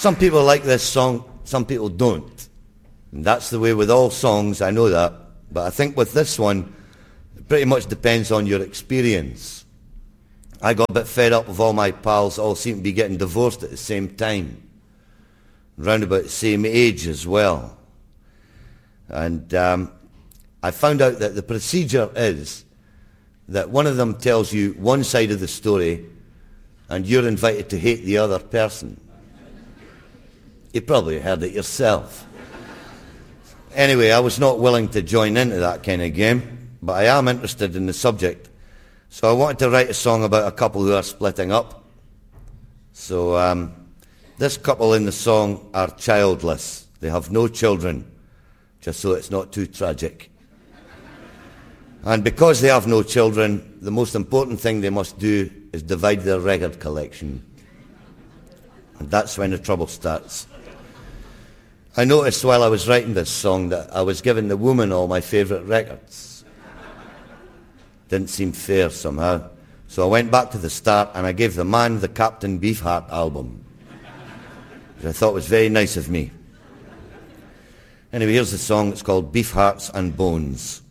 Some people like this song, some people don't. And that's the way with all songs, I know that. But I think with this one, it pretty much depends on your experience. I got a bit fed up with all my pals all seem to be getting divorced at the same time. Round about the same age as well. And I found out that the procedure is that one of them tells you one side of the story and you're invited to hate the other person. You probably heard it yourself. Anyway, I was not willing to join into that kind of game, but I am interested in the subject. So I wanted to write a song about a couple who are splitting up. So this couple in the song are childless. They have no children, just so it's not too tragic. And because they have no children, the most important thing they must do is divide their record collection. And that's when the trouble starts. I noticed while I was writing this song that I was giving the woman all my favourite records. Didn't seem fair somehow. So I went back to the start and I gave the man the Captain Beefheart album, which I thought was very nice of me. Anyway, here's the song. It's called Beefhearts and Bones.